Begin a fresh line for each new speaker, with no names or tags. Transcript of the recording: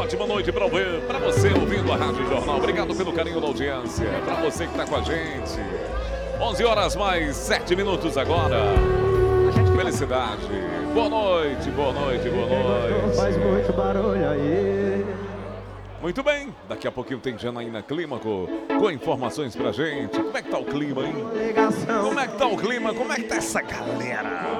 ótima noite para você ouvindo a Rádio Jornal. Obrigado pelo carinho da audiência. Para você que está com a gente. 11 horas mais 7 minutos agora. Felicidade. Boa noite, boa noite, boa noite.
Faz muito barulho aí.
Muito bem, daqui a pouquinho tem Janaína Clímaco com informações pra gente. Como é que tá o clima, hein? Como é que tá o clima? Como é que tá essa galera?